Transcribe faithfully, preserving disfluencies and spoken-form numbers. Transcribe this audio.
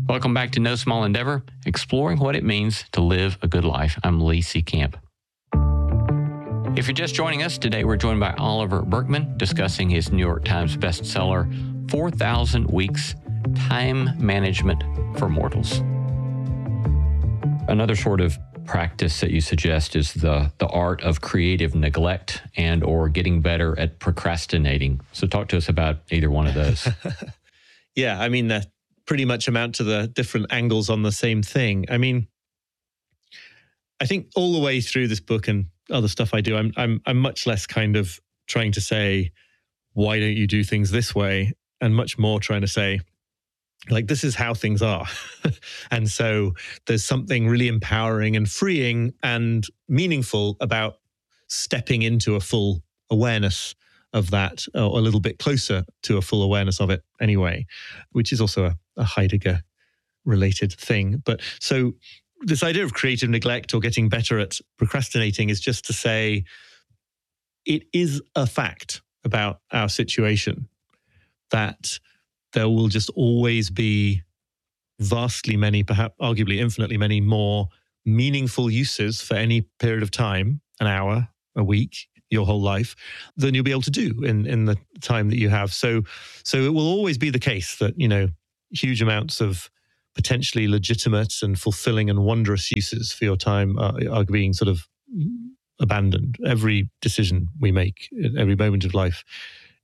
Welcome back to No Small Endeavor, exploring what it means to live a good life. I'm Lee Seecamp. If you're just joining us, today we're joined by Oliver Burkeman discussing his New York Times bestseller, four thousand Weeks, Time Management for Mortals. Another sort of practice that you suggest is the, the art of creative neglect and or getting better at procrastinating. So talk to us about either one of those. Yeah, I mean, that pretty much amount to the different angles on the same thing. I mean, I think all the way through this book and other stuff I do, I'm I'm I'm much less kind of trying to say, why don't you do things this way? And much more trying to say, like, this is how things are. And so there's something really empowering and freeing and meaningful about stepping into a full awareness of that, or a little bit closer to a full awareness of it anyway, which is also a, a Heidegger related thing. But so this idea of creative neglect or getting better at procrastinating is just to say it is a fact about our situation that there will just always be vastly many, perhaps arguably infinitely many more meaningful uses for any period of time, an hour, a week, your whole life, than you'll be able to do in, in the time that you have. So, so it will always be the case that, you know, huge amounts of potentially legitimate and fulfilling and wondrous uses for your time are, are being sort of abandoned. Every decision we make, every moment of life